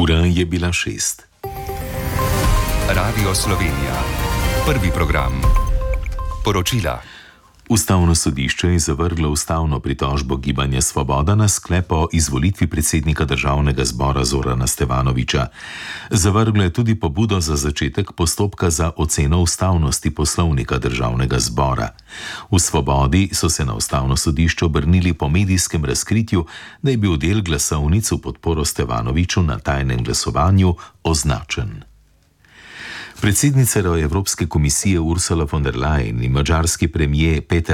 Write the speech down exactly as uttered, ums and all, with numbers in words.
Ura je bila šest. Radio Slovenija. Prvi program. Poročila. Ustavno sodišče je zavrglo ustavno pritožbo Gibanja Svoboda na sklep o izvolitvi predsednika državnega zbora Zorana Stevanovića. Zavrglo je tudi pobudo za začetek postopka za oceno ustavnosti poslovnika državnega zbora. V Svobodi so se na ustavno sodišče obrnili po medijskem razkritju, da je bil del glasovnic v podporo Stevanoviću na tajnem glasovanju označen. Predsednica Evropske komisije Ursula von der Leyen in madžarski premijer Peter